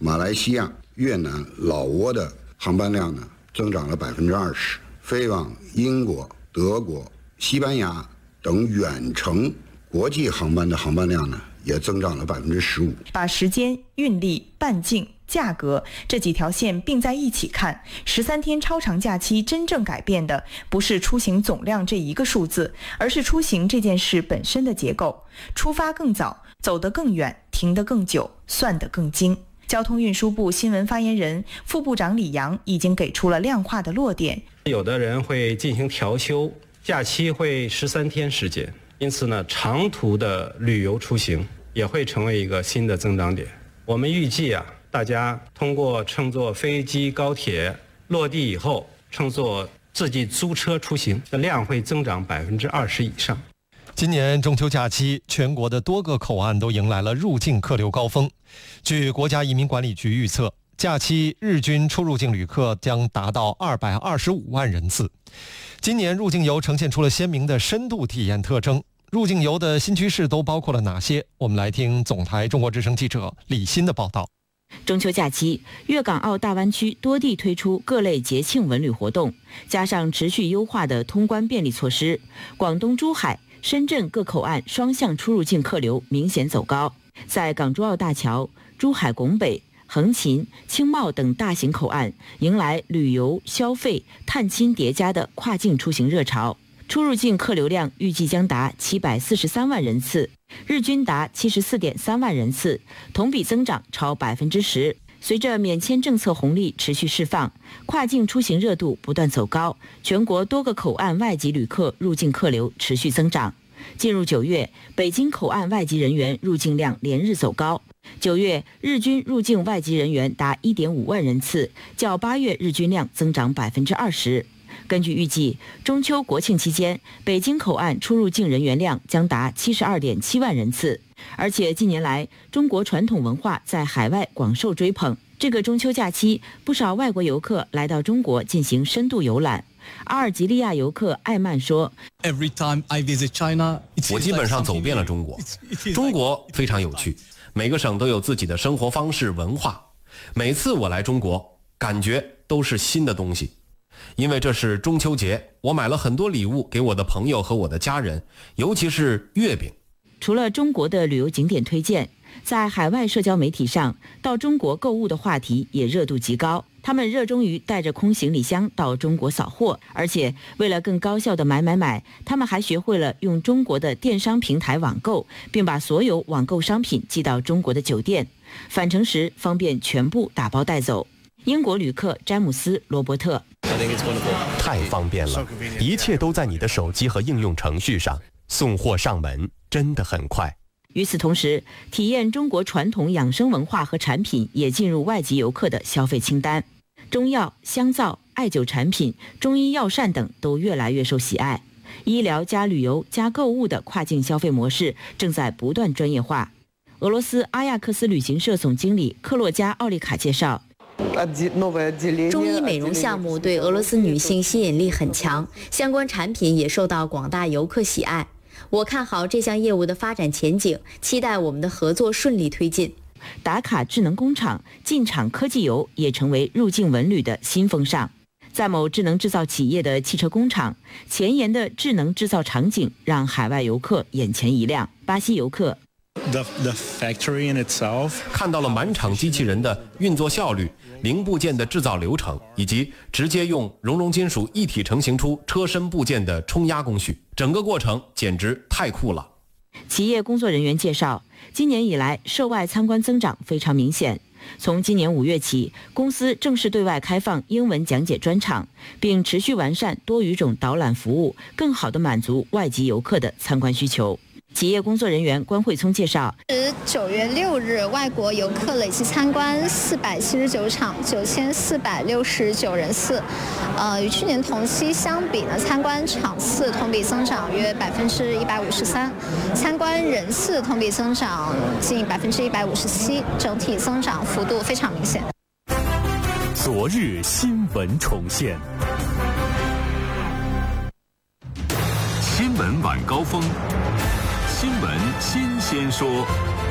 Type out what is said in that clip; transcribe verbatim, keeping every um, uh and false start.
马来西亚、越南、老挝的航班量呢增长了百分之二十，飞往英国、德国、西班牙等远程国际航班的航班量呢也增长了百分之十五。 把时间、运力、半径、价格这几条线并在一起看，十三天超长假期真正改变的不是出行总量这一个数字，而是出行这件事本身的结构。出发更早，走得更远，停得更久，算得更精。交通运输部新闻发言人、副部长李阳已经给出了量化的落点。 有的人会进行调休，假期会十三天时间，因此呢，长途的旅游出行也会成为一个新的增长点。我们预计啊，大家通过乘坐飞机、高铁落地以后，乘坐自己租车出行的量会增长百分之二十以上。 今年中秋假期，全国的多个口岸都迎来了入境客流高峰。据国家移民管理局预测，假期日均出入境旅客将达到二百二十五万人次。今年入境游呈现出了鲜明的深度体验特征。入境游的新趋势都包括了哪些？我们来听总台中国之声记者李欣的报道。 中秋假期，粤港澳大湾区多地推出各类节庆文旅活动，加上持续优化的通关便利措施，广东珠海、深圳各口岸双向出入境客流明显走高。在港珠澳大桥、珠海拱北、横琴、青茂等大型口岸迎来旅游、消费、探亲叠加的跨境出行热潮，出入境客流量预计将达七百四十三万人次，日均达七十四点三万人次，同比增长超百分之十。随着免签政策红利持续释放，跨境出行热度不断走高，全国多个口岸外籍旅客入境客流持续增长。进入九月，北京口岸外籍人员入境量连日走高，九月日均入境外籍人员达 一点五万人次，较八月日均量增长百分之二十。根据预计，中秋国庆期间，北京口岸出入境人员量将达 七十二点七万人次。而且近年来，中国传统文化在海外广受追捧。这个中秋假期，不少外国游客来到中国进行深度游览。阿尔及利亚游客艾曼说：“ 我基本上走遍了中国，中国非常有趣，每个省都有自己的生活方式、文化。每次我来中国，感觉都是新的东西。因为这是中秋节，我买了很多礼物给我的朋友和我的家人，尤其是月饼。” 除了中国的旅游景点推荐，在海外社交媒体上，到中国购物的话题也热度极高。他们热衷于带着空行李箱到中国扫货，而且为了更高效的买买买，他们还学会了用中国的电商平台网购，并把所有网购商品寄到中国的酒店，返程时方便全部打包带走。英国旅客詹姆斯·罗伯特： 太方便了，一切都在你的手机和应用程序上，送货上门真的很快。 与此同时，体验中国传统养生文化和产品也进入外籍游客的消费清单。中药、香皂、艾灸产品、中医药膳等都越来越受喜爱。医疗加旅游加购物的跨境消费模式正在不断专业化。俄罗斯阿亚克斯旅行社总经理克洛加·奥利卡介绍， 中医美容项目对俄罗斯女性吸引力很强，相关产品也受到广大游客喜爱。我看好这项业务的发展前景，期待我们的合作顺利推进。 打卡智能工厂、进厂科技游也成为入境文旅的新风尚。在某智能制造企业的汽车工厂，前沿的智能制造场景让海外游客眼前一亮。巴西游客 The, the factory in itself 看到了满场机器人的运作效率、零部件的制造流程，以及直接用熔融金属一体成型出车身部件的冲压工序，整个过程简直太酷了。 企业工作人员介绍，今年以来涉外参观增长非常明显。从今年五月起，公司正式对外开放英文讲解专场，并持续完善多语种导览服务，更好地满足外籍游客的参观需求。企业工作人员关慧聪介绍， 九月六日，外国游客累计参观四百七十九场，九千四百六十九人次。呃，与去年同期相比呢，参观场次同比增长约百分之一百五十三，参观人次同比增长近百分之一百五十七，整体增长幅度非常明显。 昨日新闻重现， 新闻晚高峰。新闻新鲜说。